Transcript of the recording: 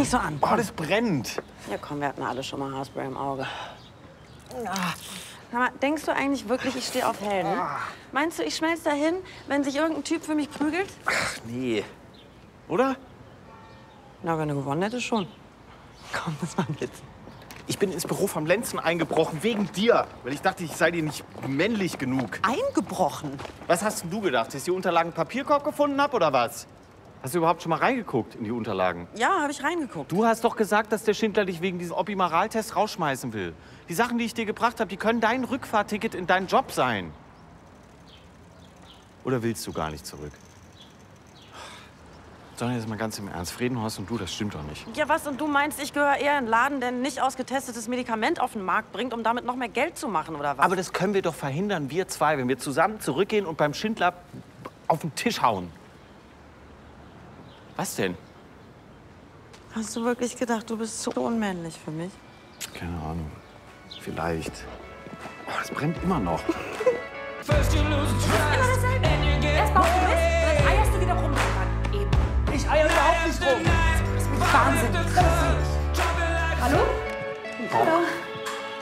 nicht so an. Oh, das brennt. Ja, komm, wir hatten alle schon mal Haarspray im Auge. Sag mal, denkst du eigentlich wirklich, ich stehe auf Helden? Meinst du, ich schmelze dahin, wenn sich irgendein Typ für mich prügelt? Ach, nee. Oder? Na, wenn du gewonnen hättest, schon. Komm, das war ein Witz. Ich bin ins Büro vom Lenzen eingebrochen, wegen dir. Weil ich dachte, ich sei dir nicht männlich genug. Eingebrochen? Was hast denn du gedacht? Dass ich die Unterlagen im Papierkorb gefunden habe, oder was? Hast du überhaupt schon mal reingeguckt in die Unterlagen? Ja, habe ich reingeguckt. Du hast doch gesagt, dass der Schindler dich wegen diesem Opimaraltest rausschmeißen will. Die Sachen, die ich dir gebracht habe, die können dein Rückfahrticket in deinen Job sein. Oder willst du gar nicht zurück? Sondern jetzt mal ganz im Ernst. Friedenhorst und du, das stimmt doch nicht. Ja, was? Und du meinst, ich gehöre eher in einen Laden, der ein nicht ausgetestetes Medikament auf den Markt bringt, um damit noch mehr Geld zu machen, oder was? Aber das können wir doch verhindern, wir zwei, wenn wir zusammen zurückgehen und beim Schindler auf den Tisch hauen. Was denn? Hast du wirklich gedacht, du bist so unmännlich für mich? Keine Ahnung. Vielleicht. Oh, das brennt immer noch. Immer dasselbe. Erst baust du Mist, dann eierst du wieder rum. Eben. Ich eier überhaupt nicht rum. Das ist Wahnsinn. Hallo? Hallo?